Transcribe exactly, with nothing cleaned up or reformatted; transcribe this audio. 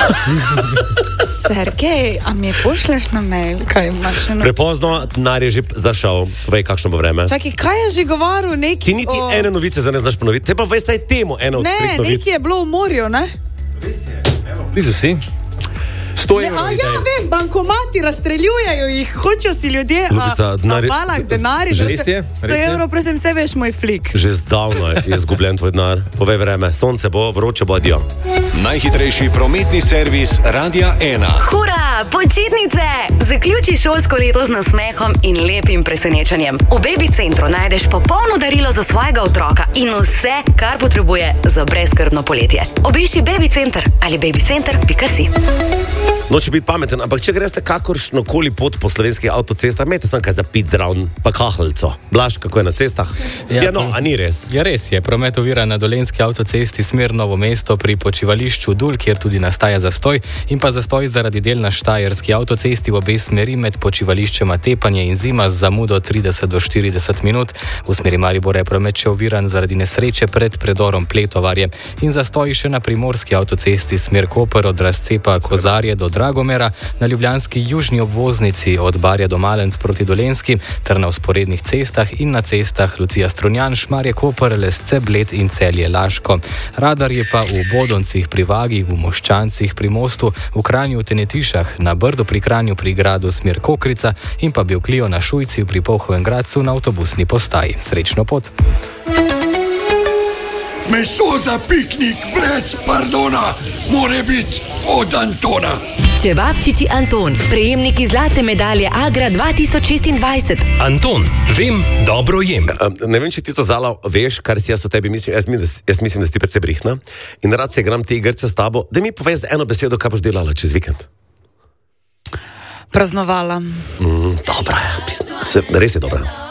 Sergej, a mi pošleš na mail, kaj imaš eno? Prepozno, denar je že zašel, vej, kakšno bo vreme. Čakaj, kaj je že govoril neki? Ti niti o... ene novice za ne znaš ponoviti, te pa vej saj temu eno od ne, treh novic. Ne, neki je bilo v morju, ne? Res je, evo. Blizu si. Ne, a ja, vem, bankomati razstreljujejo jih, hočejo si ljudje, Ljubica, a, denar, a valah denari. Res je, sto evrov, prosim, vse veš, moj flik. Že zdavno je izgubljen tvoj denar. Povej vreme, sonce bo, vroče bo, adijo. Najhitrejši prometni servis Radia ena. Hura, počitnice! Zaključi šolsko leto z nasmehom in lepim presenečenjem. V Baby Centru najdeš popolno darilo za svojega otroka in vse, kar potrebuje za brezskrbno poletje. Obišči Baby Center ali babycenter pika si. Noče biti pameten, ampak če greste kakoršno koli pot po slovenskih avtocestah, imejte sem kaj za pit zraven, pa kahljico. Blaž, kako je na cestah? Ja, ja no, a ni res? Ja, res je. Promet ovira na Dolenjski avtocesti smer Novo mesto pri počivališču Dul, kjer tudi nastaja zastoj, in pa zastoj zaradi del na Štajerski avtocesti v obe smeri med počivališčema Tepanje in Zima z zamudo trideset do štirideset minut. V smeri Maribora je promet še oviran zaradi nesreče pred predorom Pletovarje. In zastoj še na Primorski avtocesti smer Koper od razcepa Kozarje do Dragomera, na ljubljanski južni obvoznici od Barja do Malenc proti Dolenjski, ter na vzporednih cestah in na cestah Lucija Strunjan, Šmarje Koper, Lesce Bled in Celje Laško. Radar je pa v Bodoncih pri Vagi, v Moščancih pri Mostu, v Kranju v Tenetišah, na Brdu pri Kranju pri gradu smer Kokrica in pa Bevklio na Šujci pri Polhovem Gradcu na avtobusni postaji. Srečno pot! Meso za piknik brez pardona more biti od Antona. Čevapčiči Anton, prejemniki zlate medalje Agra dva tisoč šestindvajset. Anton, vem, dobro jem. Ne vem, če ti to Zala veš, kar si jaz o tebi mislim. Jaz, jaz mislim, da si ti predvsej brihna in rad se igram te igrice s tabo. Da mi povej z eno besedo, kaj boš delala čez vikend. Praznovala. Mm, dobra, res je dobra.